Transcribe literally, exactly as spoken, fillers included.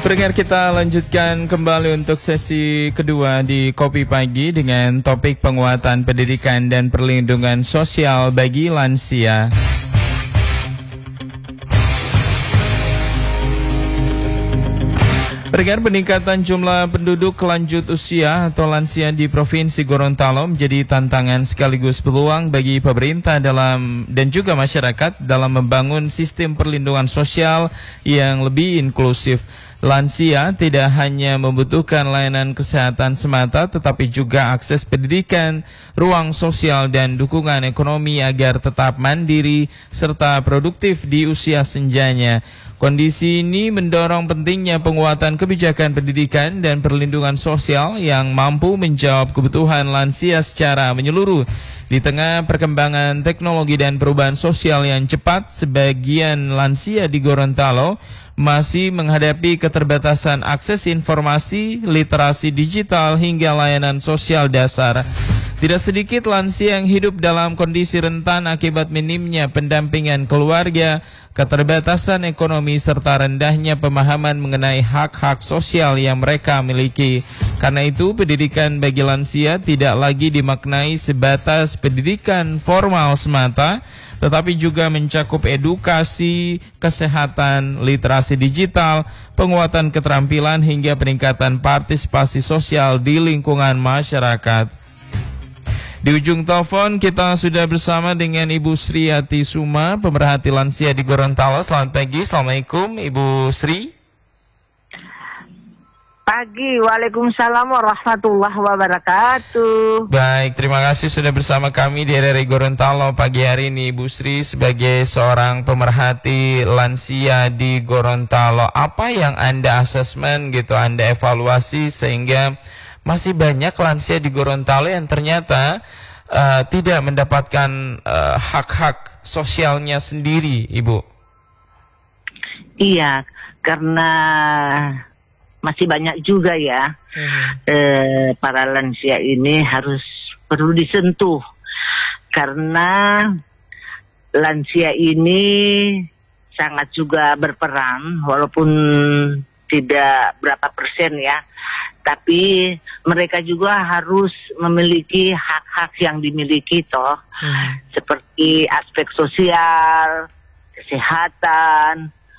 Pendengar, kita lanjutkan kembali untuk sesi kedua di Kopi Pagi dengan topik penguatan pendidikan dan perlindungan sosial bagi lansia. Pendengar, peningkatan jumlah penduduk lanjut usia atau lansia di Provinsi Gorontalo menjadi tantangan sekaligus peluang bagi pemerintah dalam dan juga masyarakat dalam membangun sistem perlindungan sosial yang lebih inklusif. Lansia tidak hanya membutuhkan layanan kesehatan semata, tetapi juga akses pendidikan, ruang sosial, dan dukungan ekonomi agar tetap mandiri serta produktif di usia senjanya. Kondisi ini mendorong pentingnya penguatan kebijakan pendidikan dan perlindungan sosial yang mampu menjawab kebutuhan lansia secara menyeluruh. Di tengah perkembangan teknologi dan perubahan sosial yang cepat, sebagian lansia di Gorontalo masih menghadapi keterbatasan akses informasi, literasi digital, hingga layanan sosial dasar. Tidak sedikit lansia yang hidup dalam kondisi rentan akibat minimnya pendampingan keluarga, keterbatasan ekonomi, serta rendahnya pemahaman mengenai hak-hak sosial yang mereka miliki. Karena itu, pendidikan bagi lansia tidak lagi dimaknai sebatas pendidikan formal semata, tetapi juga mencakup edukasi, kesehatan, literasi digital, penguatan keterampilan, hingga peningkatan partisipasi sosial di lingkungan masyarakat. Di ujung telepon kita sudah bersama dengan Ibu Sri Ati Suma, pemerhati lansia di Gorontalo. Selamat pagi, Assalamualaikum Ibu Sri. Pagi, Waalaikumsalam warahmatullahi wabarakatuh. Baik, terima kasih sudah bersama kami di R R I Gorontalo pagi hari ini, Ibu Sri, sebagai seorang pemerhati lansia di Gorontalo. Apa yang Anda asesmen gitu, Anda evaluasi sehingga masih banyak lansia di Gorontalo yang ternyata uh, tidak mendapatkan uh, hak-hak sosialnya sendiri, Ibu? Iya, karena masih banyak juga ya hmm. eh, para lansia ini harus perlu disentuh, karena lansia ini sangat juga berperan walaupun tidak berapa persen ya, tapi mereka juga harus memiliki hak-hak yang dimiliki toh, hmm. seperti aspek sosial, kesehatan,